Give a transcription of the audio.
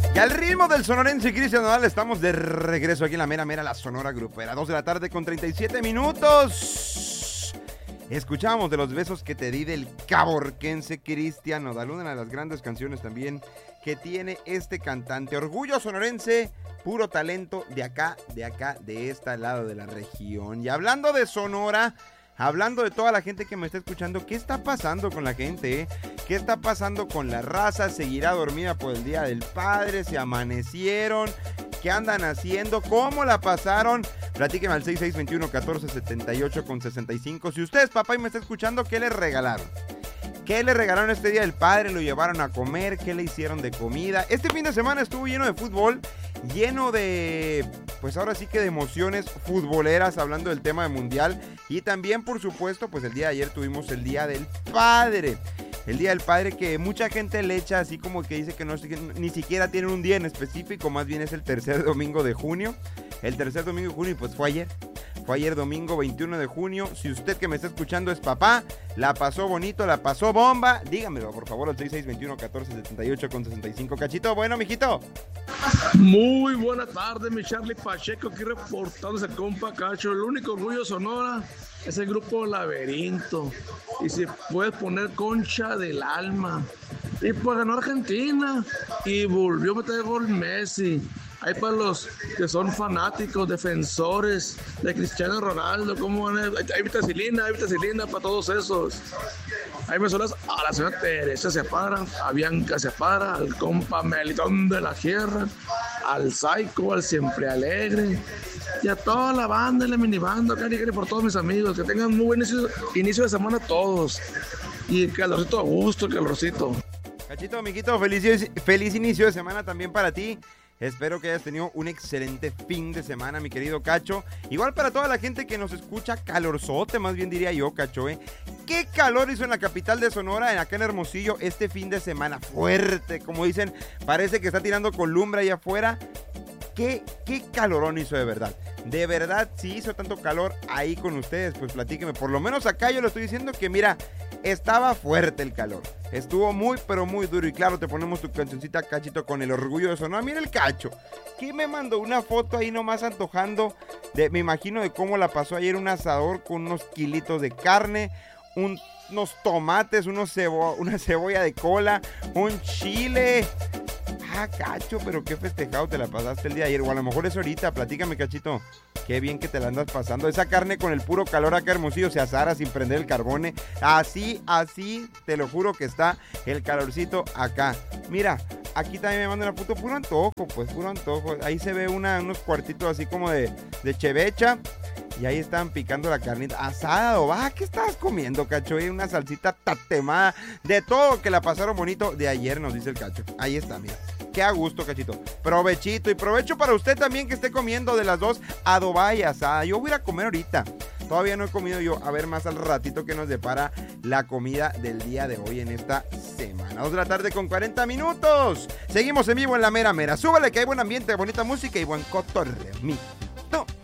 Y al ritmo del sonorense Cristian Nodal estamos de regreso aquí en la mera, la Sonora Grupera. 2 de la tarde con 37 minutos. Escuchamos de los besos que te di del caborquense Cristian Nodal, una de las grandes canciones también que tiene este cantante. Orgullo sonorense, puro talento de acá, de este lado de la región. Y hablando de Sonora, hablando de toda la gente que me está escuchando, ¿qué está pasando con la gente? ¿Qué está pasando con la raza? ¿Seguirá dormida por el Día del Padre? ¿Se amanecieron? ¿Qué andan haciendo? ¿Cómo la pasaron? Platíquenme al 6621-1478-65. Si usted es papá y me está escuchando, ¿qué le regalaron? ¿Qué le regalaron este Día del Padre? ¿Lo llevaron a comer? ¿Qué le hicieron de comida? Este fin de semana estuvo lleno de fútbol, lleno de, pues ahora sí que de emociones futboleras, hablando del tema de mundial. Y también, por supuesto, pues el día de ayer tuvimos el Día del Padre. El Día del Padre que mucha gente le echa así como que dice que no, ni siquiera tiene un día en específico, más bien es el tercer domingo de junio. El tercer domingo de junio, pues fue ayer. Fue ayer domingo 21 de junio. Si usted que me está escuchando es papá, la pasó bonito, la pasó bomba, dígamelo por favor al 6621-1478-65. Cachito, bueno, mijito. Muy buena tarde, mi Charlie Pacheco, aquí reportándose compa Cacho. El único orgullo Sonora es el grupo Laberinto. Y si puedes poner Concha del Alma. Y pues ganó Argentina y volvió a meter gol Messi. Hay para los que son fanáticos, defensores de Cristiano Ronaldo, ¿cómo van hay vitacilina para todos esos. Hay personas, a la señora Teresa se para, a Bianca se para, al compa Melitón de la Sierra, al Psycho, al Siempre Alegre, y a toda la banda y la minibanda, cari por todos mis amigos, que tengan muy buen inicio de semana todos. Y el calorcito a gusto, el calorcito. Cachito, amiguito, feliz inicio de semana también para ti. Espero que hayas tenido un excelente fin de semana, mi querido Cacho. Igual para toda la gente que nos escucha, calorzote, más bien diría yo, Cacho, ¿eh? ¿Qué calor hizo en la capital de Sonora, acá en Hermosillo, este fin de semana? Fuerte, como dicen, parece que está tirando columbra allá afuera. ¿Qué calorón hizo de verdad? De verdad, si hizo tanto calor ahí con ustedes, pues platíquenme. Por lo menos acá yo le estoy diciendo que, mira, estaba fuerte el calor. Estuvo muy, pero muy duro. Y claro, te ponemos tu cancioncita, Cachito, con el orgullo de Sonora. Mira el Cacho, que me mandó una foto ahí nomás antojando, me imagino de cómo la pasó ayer un asador con unos kilitos de carne, unos tomates, una cebolla de cola, un chile. Ah, Cacho, pero qué festejado te la pasaste el día de ayer. O a lo mejor es ahorita, platícame, Cachito. Qué bien que te la andas pasando. Esa carne con el puro calor acá Hermosillo se asara sin prender el carbone. Así, te lo juro que está el calorcito acá. Mira, aquí también me manda una foto, puro antojo. Ahí se ve unos cuartitos así como de chevecha. Y ahí estaban picando la carnita asada. ¿Qué estabas comiendo, Cacho? Una salsita tatemada. De todo, que la pasaron bonito de ayer, nos dice el Cacho. Ahí está, mira. Qué a gusto, Cachito. Provechito. Y provecho para usted también que esté comiendo de las dos, adobada y asada. Yo voy a ir a comer ahorita. Todavía no he comido yo. A ver más al ratito que nos depara la comida del día de hoy en esta semana. 2 de la tarde con 40 minutos. Seguimos en vivo en la mera. Súbele que hay buen ambiente, bonita música y buen cotorreo.